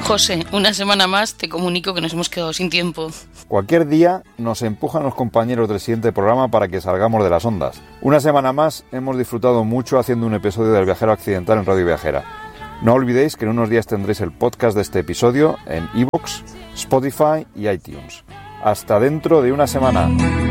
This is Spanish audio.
José, una semana más te comunico que nos hemos quedado sin tiempo. Cualquier día nos empujan los compañeros del siguiente programa para que salgamos de las ondas. Una semana más hemos disfrutado mucho haciendo un episodio del Viajero Accidental en Radio Viajera. No olvidéis que en unos días tendréis el podcast de este episodio en iVoox, Spotify y iTunes. Hasta dentro de una semana.